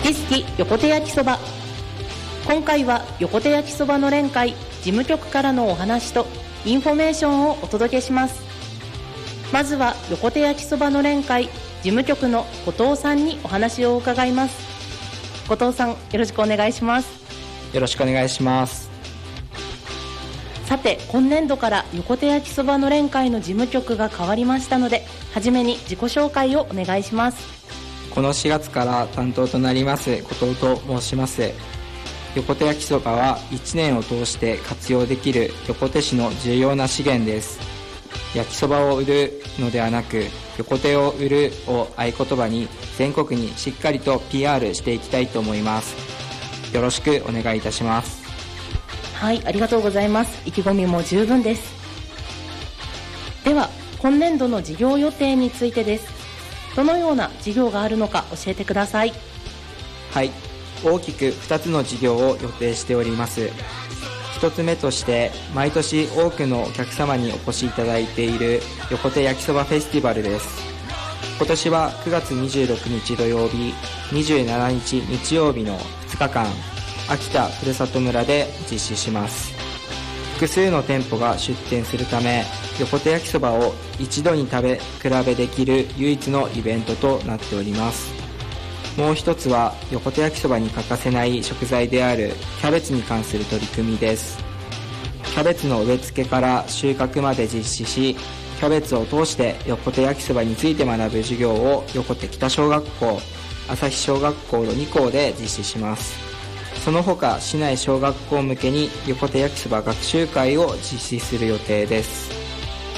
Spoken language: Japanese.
知識横手焼きそば。今回は横手焼きそばの連会事務局からのお話とインフォメーションをお届けします。まずは横手焼きそばの連会事務局の後藤さんにお話を伺います。後藤さん、よろしくお願いします。 よろしくお願いします。 さて、今年度から横手焼きそばの連会の事務局が変わりましたので、はじめに自己紹介をお願いします。 この4月から担当となります後藤と申します。横手焼きそばは1年を通して活用できる横手市の重要な資源です。焼きそばを売るのではなく、横手を売るを合言葉に全国にしっかりと PR していきたいと思います。よろしくお願いいたします。 はい、ありがとうございます。意気込みも十分です。では、今年度の事業予定についてです。どのような事業があるのか教えてください。 はい、大きく2つの事業を予定しております。1つ目として、毎年多くのお客様にお越しいただいている横手焼きそばフェスティバルです。今年は9月26日土曜日、27日日曜日の2日間、秋田ふるさと村で実施します。複数の店舗が出店するため、横手焼きそばを一度に食べ比べできる唯一のイベントとなっております。もう一つは横手焼きそばに欠かせない食材であるキャベツに関する取り組みです。キャベツの植え付けから収穫まで実施し、キャベツを通して横手焼きそばについて学ぶ授業を横手北小学校、旭小学校の2校で実施します。その他市内小学校向けに横手焼きそば学習会を実施する予定です。